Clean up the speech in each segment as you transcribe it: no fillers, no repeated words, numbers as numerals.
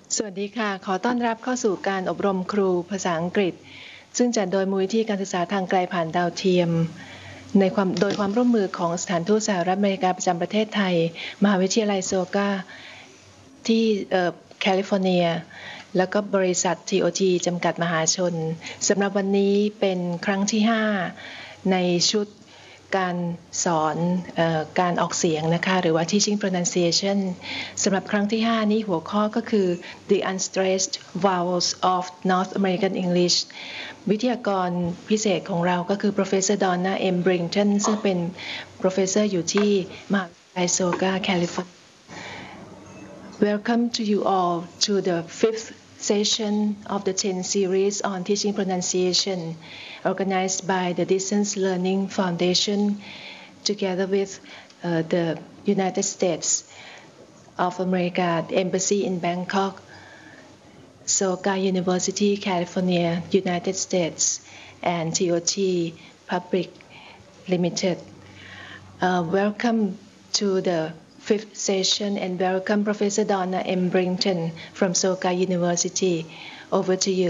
สวัสดีค่ะขอต้อนรับเข้าสู่การอบรมครูภาษาอังกฤษซึ่งจัดโดยมูลนิธิการศึกษาทางไกลผ่านดาวเทียมโดยความร่วมมือของสถานทูตสหรัฐอเมริกาประจำประเทศไทยมหาวิทยาลัยโซกาที่แคลิฟอร์เนียแล้วก็บริษัท TOT จำกัดมหาชนสำหรับวันนี้เป็นครั้งที่5ในชุดการสอนการออกเสียงนะคะหรือว่า teaching pronunciation สำหรับครั้งที่5นี้หัวข้อก็คือ the unstressed vowels of North American English วิทยากรพิเศษของเราก็คือ Professor Donna M. Brington ซึ่งเป็น Professor อยู่ที่มหาวิทยาลัยโซกาแคลิฟอร์เนีย Welcome to you all to the 5th session of the 10 series on teaching pronunciation organized by the Distance Learning Foundation together with the United States of America Embassy in Bangkok, Soka University, California, United States, and TOT Public Limited. Welcome to the 5th session and welcome Professor Donna M. Brington from Soka University. Over to you.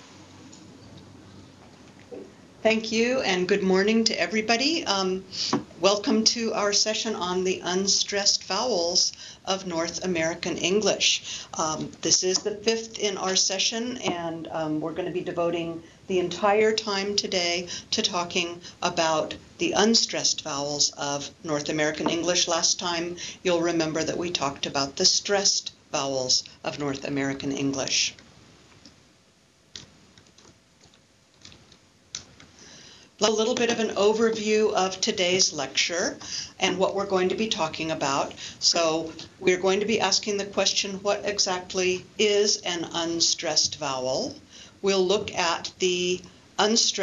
Thank you and good morning to everybody. Welcome to our session on the unstressed vowels of North American English. This is the 5th in our session and we're going to be devoting the entire time today to talking about the unstressed vowels of North American English. Last time you'll remember that we talked about the stressed vowels of North American English. A little bit of an overview of today's lecture and what we're going to be talking about. So we're going to be asking the question, what exactly is an unstressed vowel? We'll look at the unstressed